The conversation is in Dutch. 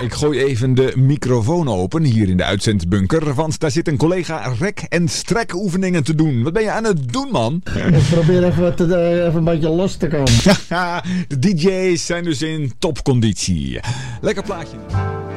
ik gooi even de microfoon open hier in de uitzendbunker. Want daar zit een collega rek- en strekoefeningen te doen. Wat ben je aan het doen, man? Ik probeer even een beetje los te komen. De DJ's zijn dus in topconditie. Lekker plaatje.